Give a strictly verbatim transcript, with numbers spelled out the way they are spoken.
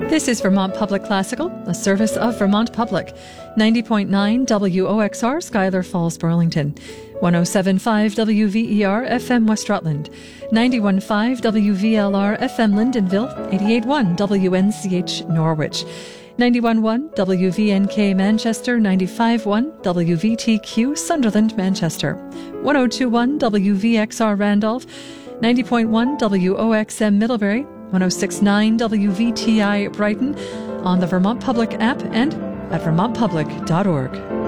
This is Vermont Public Classical, a service of Vermont Public. ninety point nine W O X R, Schuyler Falls, Burlington. one oh seven point five W V E R F M West Rutland. ninety-one point five W V L R F M Lyndonville. eighty-eight point one W N C H Norwich. ninety-one point one W V N K Manchester. ninety-five point one W V T Q Sunderland, Manchester. one oh two point one W V X R Randolph. ninety point one W O X M Middlebury. one oh six point nine W V T I Brighton, on the Vermont Public app and at vermont public dot org.